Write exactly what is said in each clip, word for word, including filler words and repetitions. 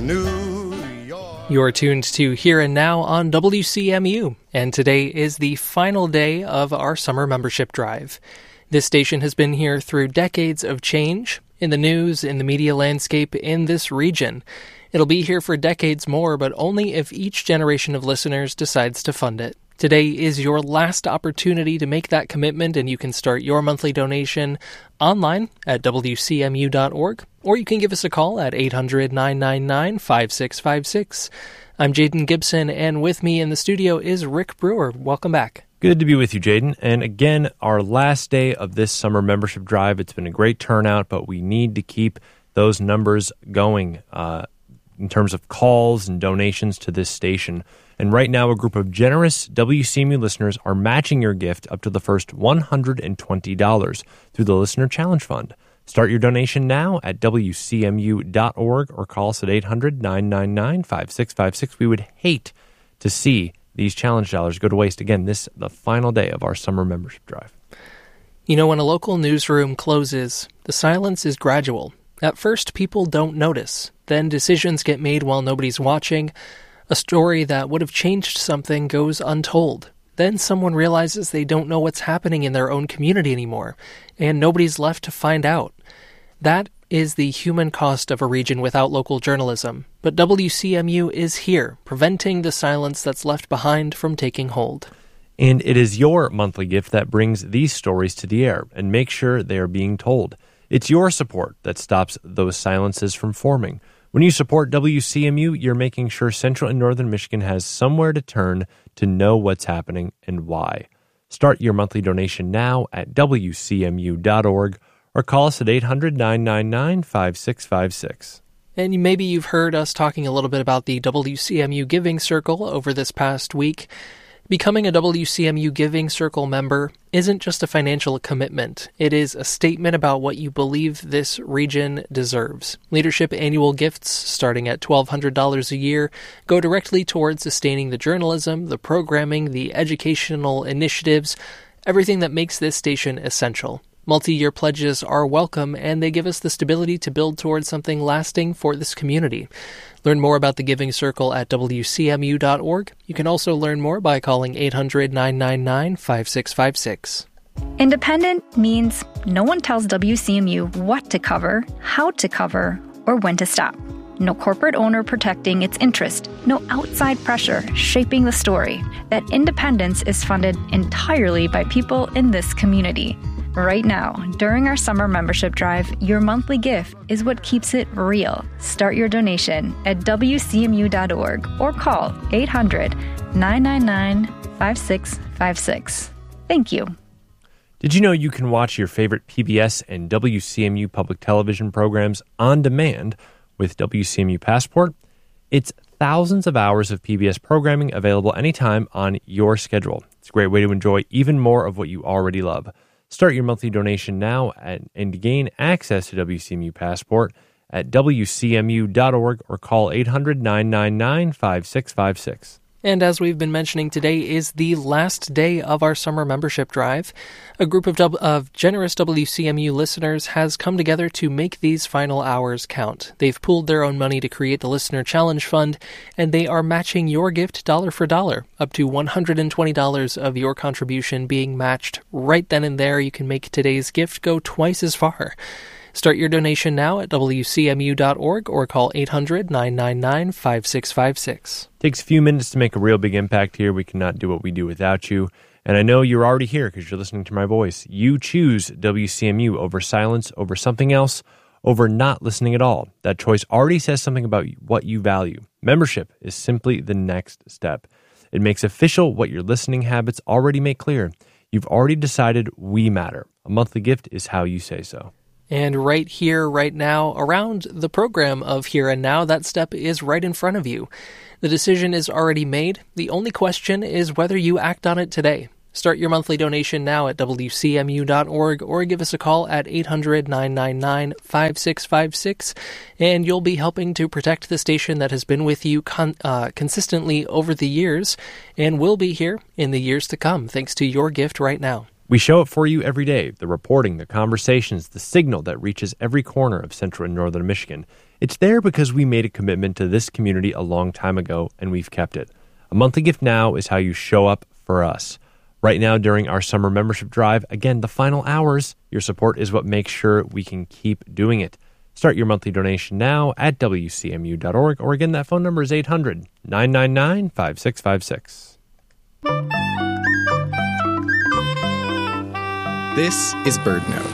New York. You're tuned to Here and Now on W C M U, and today is the final day of our summer membership drive. This station has been here through decades of change in the news, in the media landscape, in this region. It'll be here for decades more, but only if each generation of listeners decides to fund it. Today is your last opportunity to make that commitment, and you can start your monthly donation online at W C M U dot org, or you can give us a call at eight hundred, nine nine nine, five six five six. I'm Jaden Gibson, and with me in the studio is Rick Brewer. Welcome back. Good to be with you, Jaden. And again, our last day of this summer membership drive. It's been a great turnout, but we need to keep those numbers going uh, in terms of calls and donations to this station. And right now, a group of generous W C M U listeners are matching your gift up to the first one hundred twenty dollars through the Listener Challenge Fund. Start your donation now at W C M U dot org or call us at eight hundred, nine nine nine, five six five six. We would hate to see these challenge dollars go to waste. Again, this is the final day of our summer membership drive. You know, when a local newsroom closes, the silence is gradual. At first, people don't notice. Then decisions get made while nobody's watching. A story that would have changed something goes untold. Then someone realizes they don't know what's happening in their own community anymore, and nobody's left to find out. That is the human cost of a region without local journalism. But W C M U is here, preventing the silence that's left behind from taking hold. And it is your monthly gift that brings these stories to the air and makes sure they are being told. It's your support that stops those silences from forming. When you support W C M U, you're making sure Central and Northern Michigan has somewhere to turn to know what's happening and why. Start your monthly donation now at W C M U dot org or call us at eight hundred, nine nine nine, five six five six. And maybe you've heard us talking a little bit about the W C M U Giving Circle over this past week. Becoming a W C M U Giving Circle member isn't just a financial commitment. It is a statement about what you believe this region deserves. Leadership annual gifts, starting at twelve hundred dollars a year, go directly towards sustaining the journalism, the programming, the educational initiatives, everything that makes this station essential. Multi-year pledges are welcome, and they give us the stability to build towards something lasting for this community. Learn more about the Giving Circle at W C M U dot org. You can also learn more by calling eight hundred, nine nine nine, five six five six. Independent means no one tells W C M U what to cover, how to cover, or when to stop. No corporate owner protecting its interest. No outside pressure shaping the story. That independence is funded entirely by people in this community. Right now, during our summer membership drive, your monthly gift is what keeps it real. Start your donation at W C M U dot org or call eight hundred, nine nine nine, five six five six. Thank you. Did you know you can watch your favorite P B S and W C M U public television programs on demand with W C M U Passport? It's thousands of hours of P B S programming available anytime on your schedule. It's a great way to enjoy even more of what you already love. Start your monthly donation now and, and gain access to W C M U Passport at W C M U dot org or call eight hundred, nine nine nine, five six five six. And as we've been mentioning, today is the last day of our summer membership drive. A group of, w- of generous W C M U listeners has come together to make these final hours count. They've pooled their own money to create the Listener Challenge Fund, and they are matching your gift dollar for dollar, up to one hundred twenty dollars of your contribution being matched right then and there. You can make today's gift go twice as far. Start your donation now at W C M U dot org or call eight hundred, nine nine nine, five six five six. Takes a few minutes to make a real big impact here. We cannot do what we do without you. And I know you're already here because you're listening to my voice. You choose W C M U over silence, over something else, over not listening at all. That choice already says something about what you value. Membership is simply the next step. It makes official what your listening habits already make clear. You've already decided we matter. A monthly gift is how you say so. And right here, right now, around the program of Here and Now, that step is right in front of you. The decision is already made. The only question is whether you act on it today. Start your monthly donation now at W C M U dot org or give us a call at eight hundred, nine nine nine, five six five six, and you'll be helping to protect the station that has been with you con- uh, consistently over the years and will be here in the years to come, thanks to your gift right now. We show it for you every day, the reporting, the conversations, the signal that reaches every corner of Central and Northern Michigan. It's there because we made a commitment to this community a long time ago, and we've kept it. A monthly gift now is how you show up for us. Right now, during our summer membership drive, again, the final hours, your support is what makes sure we can keep doing it. Start your monthly donation now at W C M U dot org, or again, that phone number is eight hundred, nine nine nine, five six five six. This is BirdNote.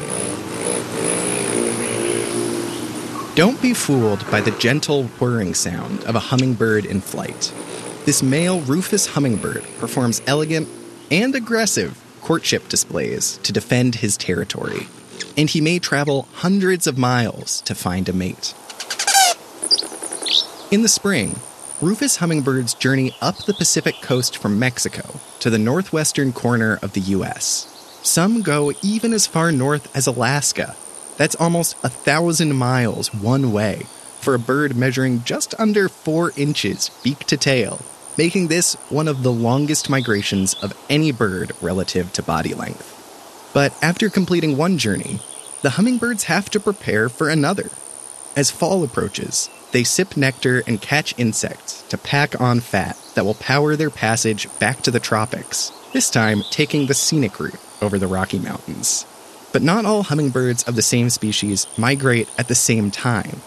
Don't be fooled by the gentle whirring sound of a hummingbird in flight. This male rufous hummingbird performs elegant and aggressive courtship displays to defend his territory, and he may travel hundreds of miles to find a mate. In the spring, rufous hummingbirds journey up the Pacific coast from Mexico to the northwestern corner of the U S. Some go even as far north as Alaska. That's almost a thousand miles one way for a bird measuring just under four inches beak to tail, making this one of the longest migrations of any bird relative to body length. But after completing one journey, the hummingbirds have to prepare for another. As fall approaches, they sip nectar and catch insects to pack on fat that will power their passage back to the tropics, this time taking the scenic route over the Rocky Mountains. But not all hummingbirds of the same species migrate at the same time.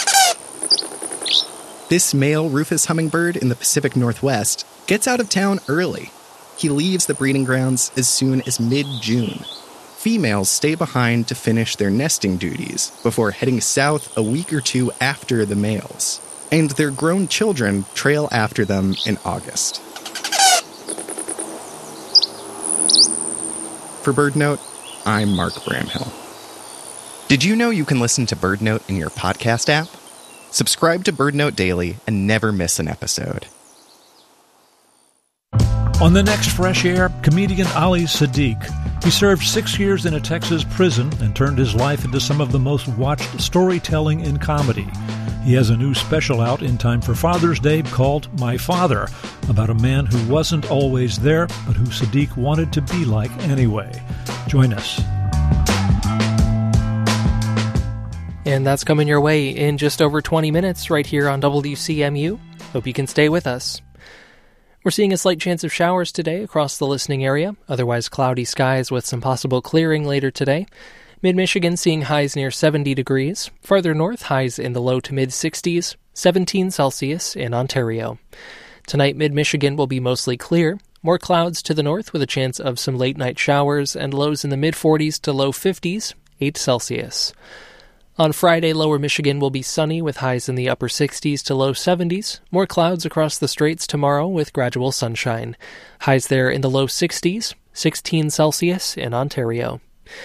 This male rufous hummingbird in the Pacific Northwest gets out of town early. He leaves the breeding grounds as soon as mid-June. Females stay behind to finish their nesting duties before heading south a week or two after the males, and their grown children trail after them in August. For BirdNote, I'm Mark Bramhill. Did you know you can listen to BirdNote in your podcast app? Subscribe to BirdNote Daily and never miss an episode. On the next Fresh Air, comedian Ali Siddiq. He served six years in a Texas prison and turned his life into some of the most watched storytelling in comedy. He has a new special out in time for Father's Day called My Father, about a man who wasn't always there, but who Siddiq wanted to be like anyway. Join us. And that's coming your way in just over twenty minutes right here on W C M U. Hope you can stay with us. We're seeing a slight chance of showers today across the listening area, otherwise cloudy skies with some possible clearing later today. Mid-Michigan seeing highs near seventy degrees. Farther north, highs in the low to mid-sixties, seventeen Celsius in Ontario. Tonight, mid-Michigan will be mostly clear. More clouds to the north with a chance of some late-night showers and lows in the mid-forties to low fifties, eight Celsius. On Friday, lower Michigan will be sunny with highs in the upper sixties to low seventies. More clouds across the straits tomorrow with gradual sunshine. Highs there in the low sixties, sixteen Celsius in Ontario.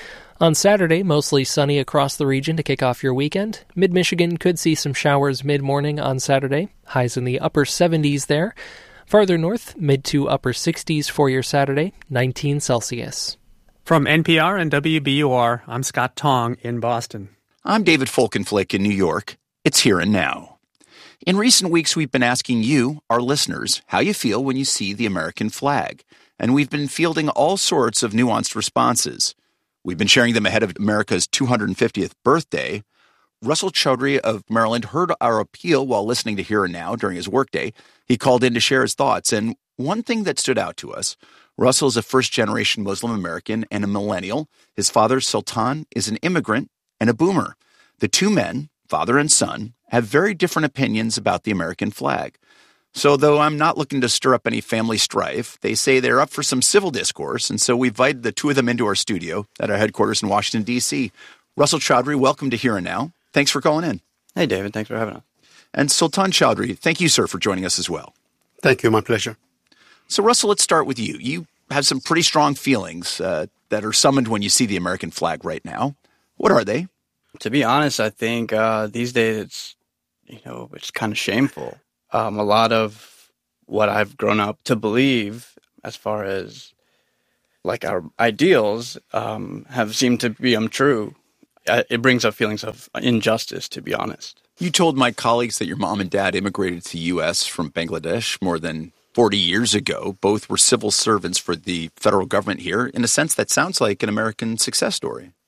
On Saturday, mostly sunny across the region to kick off your weekend. Mid-Michigan could see some showers mid-morning on Saturday. Highs in the upper seventies there. Farther north, mid to upper sixties for your Saturday, nineteen Celsius. From N P R and W B U R, I'm Scott Tong in Boston. I'm David Folkenflik in New York. It's Here and Now. In recent weeks, we've been asking you, our listeners, how you feel when you see the American flag. And we've been fielding all sorts of nuanced responses. We've been sharing them ahead of America's two hundred fiftieth birthday. Russell Choudhury of Maryland heard our appeal while listening to Here and Now during his workday. He called in to share his thoughts. And one thing that stood out to us, Russell is a first-generation Muslim American and a millennial. His father, Sultan, is an immigrant and a boomer. The two men, father and son, have very different opinions about the American flag. So though I'm not looking to stir up any family strife, they say they're up for some civil discourse, and so we invited the two of them into our studio at our headquarters in Washington, D C Russell Choudhury, welcome to Here and Now. Thanks for calling in. Hey, David. Thanks for having us. And Sultan Choudhury, thank you, sir, for joining us as well. Thank you. My pleasure. So, Russell, let's start with you. You have some pretty strong feelings uh, that are summoned when you see the American flag right now. What are they? To be honest, I think uh, these days it's, you know, it's kind of shameful. Um, a lot of what I've grown up to believe as far as like our ideals um, have seemed to be untrue. It brings up feelings of injustice, to be honest. You told my colleagues that your mom and dad immigrated to the U S from Bangladesh more than forty years ago. Both were civil servants for the federal government here. In a sense, that sounds like an American success story.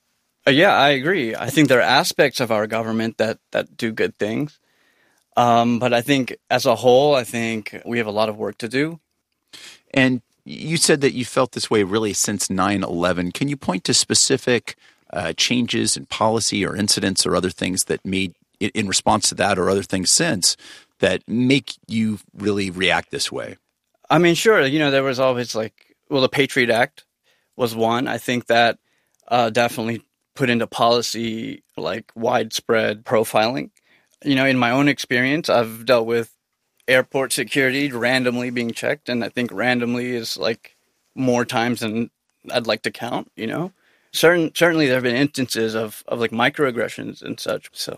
Uh, yeah, I agree. I think there are aspects of our government that, that do good things. Um, but I think as a whole, I think we have a lot of work to do. And you said that you felt this way really since nine eleven. Can you point to specific uh, changes in policy or incidents or other things that made, in response to that or other things since, that make you really react this way? I mean, sure. You know, there was always like, well, the Patriot Act was one. I think that uh, definitely put into policy like widespread profiling. You know, in my own experience, I've dealt with airport security randomly being checked, and I think randomly is like more times than I'd like to count, you know? Certain, certainly there have been instances of, of like microaggressions and such, so.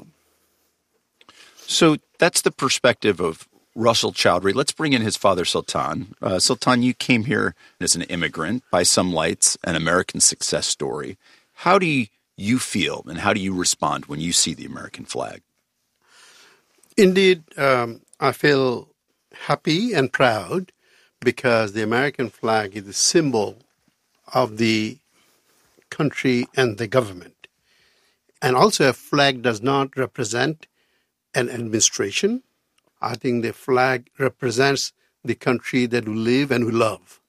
So that's the perspective of Russell Chowdhury. Let's bring in his father, Sultan. Uh, Sultan, you came here as an immigrant, by some lights, an American success story. How do you feel and how do you respond when you see the American flag? Indeed, um, I feel happy and proud because the American flag is the symbol of the country and the government. And also a flag does not represent an administration. I think the flag represents the country that we live and we love.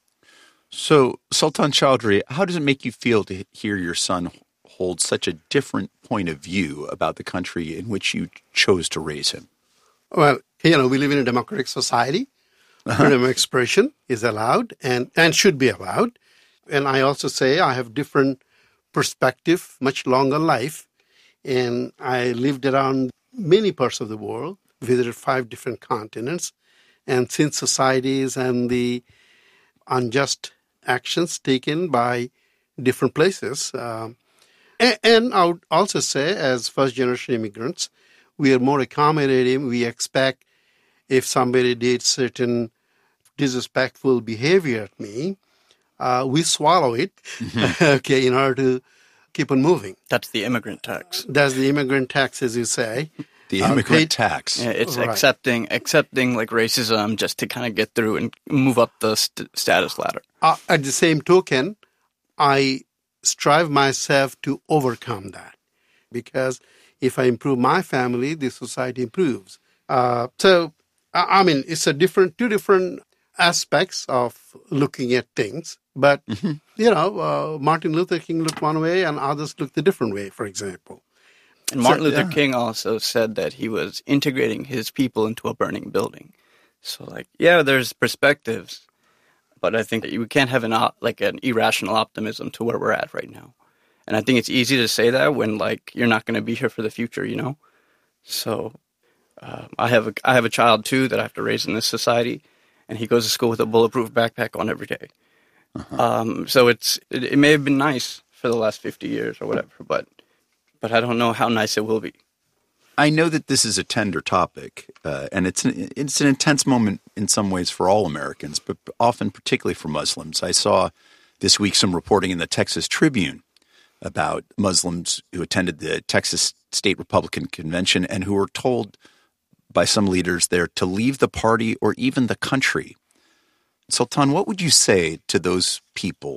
So, Sultan Chowdhury, how does it make you feel to hear your son hold such a different point of view about the country in which you chose to raise him? Well, you know, we live in a democratic society. Freedom of expression is allowed and, and should be allowed. And I also say I have different perspective, much longer life. And I lived around many parts of the world, visited five different continents, and seen societies and the unjust actions taken by different places. Um, and, and I would also say, as first-generation immigrants, we are more accommodating. We expect if somebody did certain disrespectful behavior at me, uh, we swallow it, mm-hmm. okay, in order to keep on moving. That's the immigrant tax. That's the immigrant tax, as you say. The immigrant uh, tax. Yeah, it's right. accepting accepting like racism just to kind of get through and move up the st- status ladder. Uh, at the same token, I strive myself to overcome that because if I improve my family, the society improves. Uh, so, I mean, it's a different, two different aspects of looking at things. But, mm-hmm. you know, uh, Martin Luther King looked one way and others looked a different way, for example. And Martin so, Luther yeah. King also said that he was integrating his people into a burning building. So, like, yeah, there's perspectives, but I think that we can't have an like an irrational optimism to where we're at right now. And I think it's easy to say that when, like, you're not going to be here for the future, you know? So uh, I have a, I have a child, too, that I have to raise in this society, and he goes to school with a bulletproof backpack on every day. Uh-huh. Um, so it's it, it may have been nice for the last fifty years or whatever, but but I don't know how nice it will be. I know that this is a tender topic, uh, and it's an, it's an intense moment in some ways for all Americans, but often particularly for Muslims. I saw this week some reporting in the Texas Tribune about Muslims who attended the Texas State Republican Convention and who were told by some leaders there to leave the party or even the country. Sultan, what would you say to those people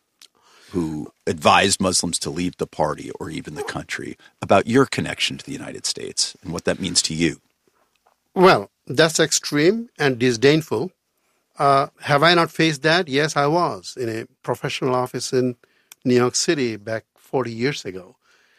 who advised Muslims to leave the party or even the country about your connection to the United States and what that means to you? Well, that's extreme and disdainful. Uh, have I not faced that? Yes, I was in a professional office in New York City back forty years ago.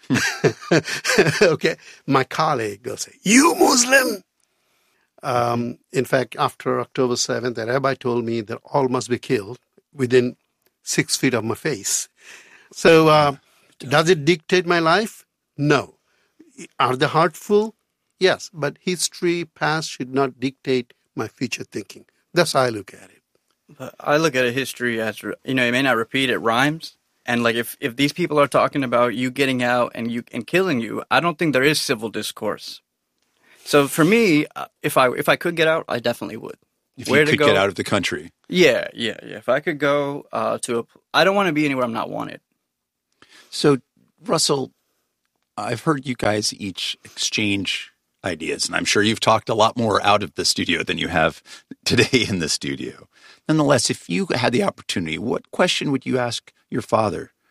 Okay, my colleague will say, "You Muslim?" Um, in fact, after October seventh, the rabbi told me that all must be killed within six feet of my face. So uh, does it dictate my life? No. Are they hurtful? Yes. But history, past should not dictate my future thinking. That's how I look at it. But I look at a history as, you know, it may not repeat, it rhymes. And like if, if these people are talking about you getting out and you and killing you, I don't think there is civil discourse. So for me, if I if I could get out, I definitely would. If Where you could get out of the country. Yeah, yeah, yeah. If I could go uh, to a... I don't want to be anywhere I'm not wanted. So, Russell, I've heard you guys each exchange ideas, and I'm sure you've talked a lot more out of the studio than you have today in the studio. Nonetheless, if you had the opportunity, what question would you ask your father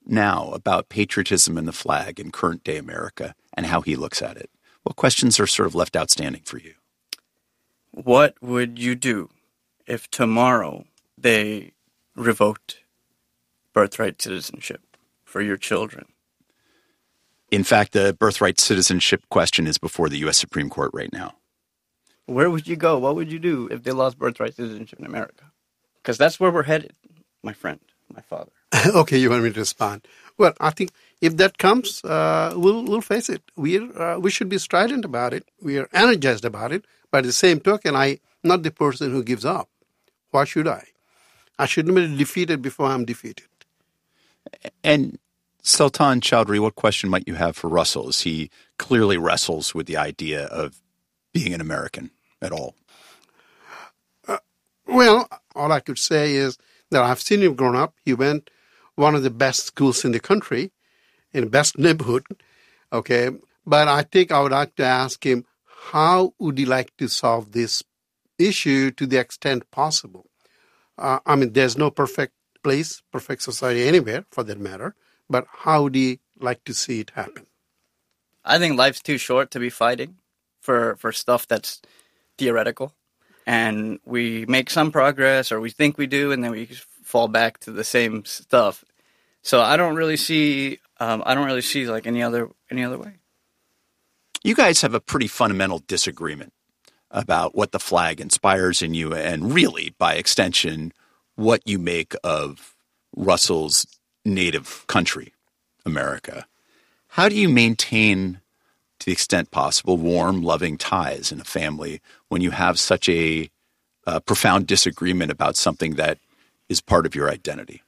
now about patriotism and the flag in current-day America and how he looks at it? What questions are sort of left outstanding for you? What would you do if tomorrow they revoked birthright citizenship for your children? In fact, the birthright citizenship question is before the U S Supreme Court right now. Where would you go? What would you do if they lost birthright citizenship in America? Because that's where we're headed, my friend, my father. Okay, you want me to respond? Well, I think if that comes, uh, we'll we'll face it. We uh, we should be strident about it. We are energized about it. By the same token, I'm not the person who gives up. Why should I? I shouldn't be defeated before I'm defeated. And Sultan Chowdhury, what question might you have for Russell as he clearly wrestles with the idea of being an American at all? Uh, well, all I could say is that I've seen him grown up. He went one of the best schools in the country, in the best neighborhood, okay? But I think I would like to ask him, how would he like to solve this issue to the extent possible? Uh, I mean, there's no perfect place, perfect society anywhere, for that matter, but how would he like to see it happen? I think life's too short to be fighting for, for stuff that's theoretical. And we make some progress, or we think we do, and then we fall back to the same stuff. So I don't really see, um, I don't really see like any other any other way. You guys have a pretty fundamental disagreement about what the flag inspires in you, and really, by extension, what you make of Russell's native country, America. How do you maintain, to the extent possible, warm, loving ties in a family when you have such a uh, profound disagreement about something that is part of your identity?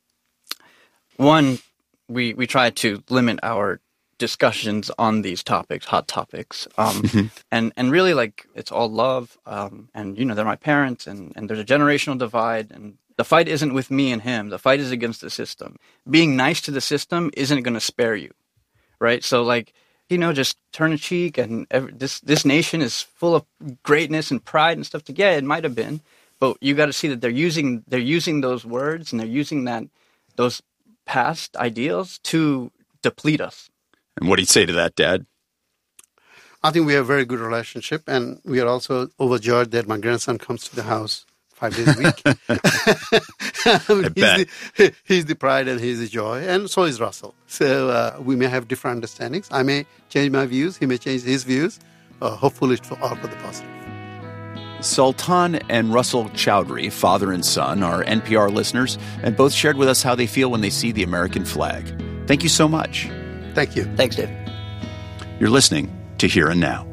One, we, we try to limit our discussions on these topics, hot topics, um, mm-hmm. and, and really, like, it's all love, um, and, you know, they're my parents, and, and there's a generational divide, and the fight isn't with me and him. The fight is against the system. Being nice to the system isn't going to spare you, right? So, like, you know, just turn a cheek, and every, this this nation is full of greatness and pride and stuff. To yeah, it might have been, but you got to see that they're using they're using those words, and they're using that those past ideals to deplete us. And what do you say to that, Dad? I think we have a very good relationship, and we are also overjoyed that my grandson comes to the house five days a week. I he's, bet. The, he's the pride and he's the joy, and so is Russell. So uh, we may have different understandings. I may change my views. He may change his views. Uh, hopefully it's for all for the positive. Sultan and Russell Chowdhury, father and son, are N P R listeners, and both shared with us how they feel when they see the American flag. Thank you so much. Thank you. Thanks, Dave. You're listening to Here and Now.